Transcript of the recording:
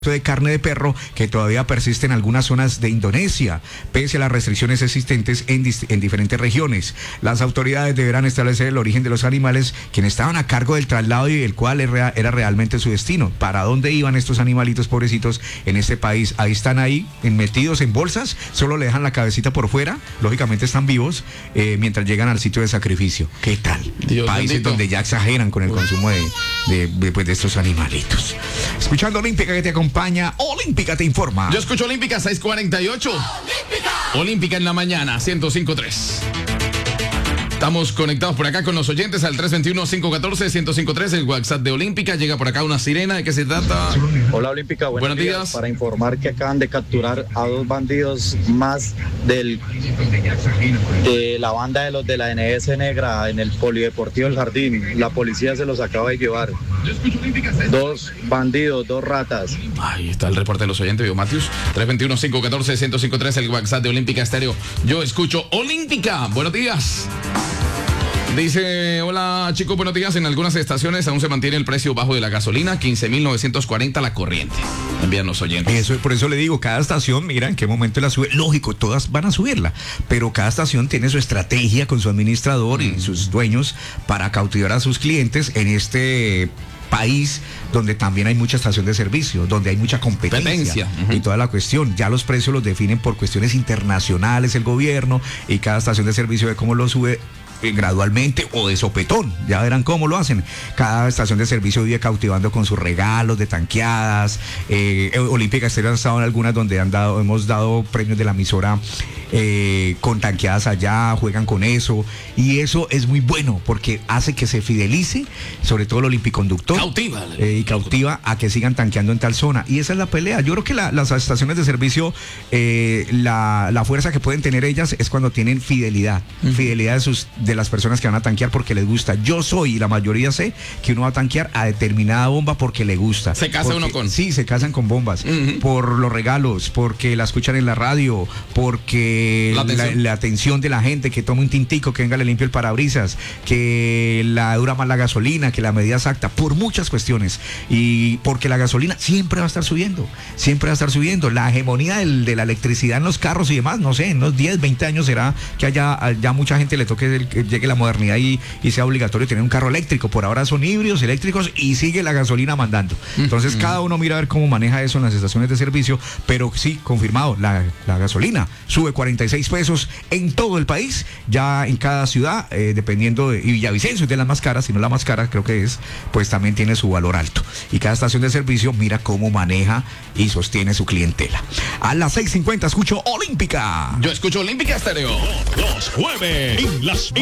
de carne de perro que todavía persiste en algunas zonas de Indonesia, pese a las restricciones existentes en diferentes regiones. Las autoridades deberán establecer el origen de los animales, quienes estaban a cargo del traslado y el cual era realmente su destino. ¿Para dónde iban estos animalitos pobrecitos en este país? Ahí están metidos en bolsas, solo le dejan la cabecita por fuera, lógicamente están vivos, mientras llegan al sitio de sacrificio. ¿Qué tal? Dios Países bendito, donde ya exageran con el consumo de estos animalitos. Escuchando Olímpica que te acompaña, Olímpica te informa. Yo escucho Olímpica 648. Olímpica en la mañana 105.3. Estamos conectados por acá con los oyentes al 321-514-1053, el WhatsApp de Olímpica. Llega por acá una sirena. ¿De qué se trata? Hola Olímpica, buenos días. Para informar que acaban de capturar a 2 bandidos más de la banda de los de la NS Negra en el Polideportivo El Jardín. La policía se los acaba de llevar. 2 bandidos, 2 ratas. Ahí está el reporte de los oyentes, Bio Matius. 321-514-1053, el WhatsApp de Olímpica Estéreo. Yo escucho Olímpica. Buenos días. Dice, hola chicos, buenos días. En algunas estaciones aún se mantiene el precio bajo de la gasolina, 15.940 la corriente. Envían los oyentes. Por eso le digo, cada estación, mira en qué momento la sube. Lógico, todas van a subirla, pero cada estación tiene su estrategia con su administrador y sus dueños para cautivar a sus clientes en este país donde también hay mucha estación de servicio, donde hay mucha competencia y toda la cuestión. Ya los precios los definen por cuestiones internacionales el gobierno y cada estación de servicio ve cómo lo sube gradualmente o de sopetón, ya verán cómo lo hacen. Cada estación de servicio vive cautivando con sus regalos de tanqueadas. Olímpica Estéreo ha estado en algunas donde hemos dado premios de la emisora con tanqueadas allá, juegan con eso y eso es muy bueno porque hace que se fidelice, sobre todo el olimpiconductor, y cautiva a que sigan tanqueando en tal zona, y esa es la pelea. Yo creo que las estaciones de servicio, la fuerza que pueden tener ellas es cuando tienen fidelidad, fidelidad de las personas que van a tanquear porque les gusta. Yo soy, y la mayoría sé, que uno va a tanquear a determinada bomba porque le gusta. ¿Se casa uno con? Sí, se casan con bombas, por los regalos, porque la escuchan en la radio, porque la atención de la gente, que tome un tintico, que venga le limpio el parabrisas, que la dura más la gasolina, que la medida exacta, por muchas cuestiones, y porque la gasolina siempre va a estar subiendo, la hegemonía de la electricidad en los carros y demás, no sé, en unos 10, 20 años será que ya mucha gente le toque que llegue la modernidad y sea obligatorio tener un carro eléctrico. Por ahora son híbridos, eléctricos, y sigue la gasolina mandando. Entonces cada uno mira a ver cómo maneja eso en las estaciones de servicio, pero sí, confirmado, la gasolina sube 46 pesos en todo el país, ya en cada ciudad, dependiendo y Villavicencio es de las más caras, si no la más cara creo que es, pues también tiene su valor alto, y cada estación de servicio mira cómo maneja y sostiene su clientela. A las 6:50 escucho Olímpica. Yo escucho Olímpica Estéreo. Los jueves en las